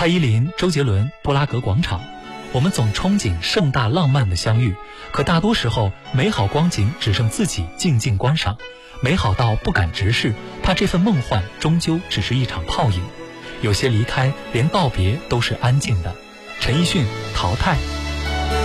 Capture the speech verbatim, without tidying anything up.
蔡依林、周杰伦、布拉格广场，我们总憧憬盛大浪漫的相遇，可大多时候美好光景只剩自己静静观赏，美好到不敢直视，怕这份梦幻终究只是一场泡影。有些离开连道别都是安静的。陈奕迅，淘汰。